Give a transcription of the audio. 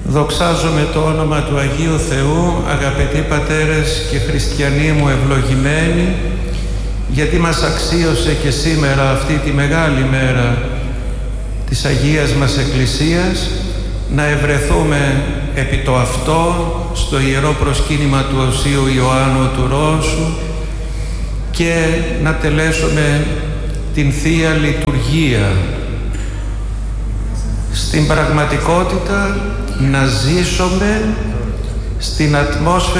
Δοξάζομαι το όνομα του Αγίου Θεού, αγαπητοί πατέρες και χριστιανοί μου ευλογημένοι, γιατί μας αξίωσε και σήμερα αυτή τη μεγάλη μέρα της Αγίας μας Εκκλησίας να ευρεθούμε επί το αυτό στο Ιερό Προσκύνημα του Οσίου Ιωάννου του Ρώσου και να τελέσουμε την Θεία Λειτουργία. Στην πραγματικότητα να ζήσουμε στην ατμόσφαιρα